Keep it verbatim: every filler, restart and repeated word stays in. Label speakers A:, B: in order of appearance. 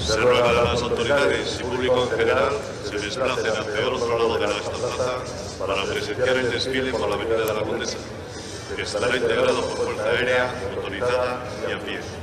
A: Se ruega a las autoridades y público en general se desplacen hacia el otro lado de esta plaza para presenciar el desfile por la avenida de la Condesa, que estará integrado por fuerza aérea, motorizada y a pie.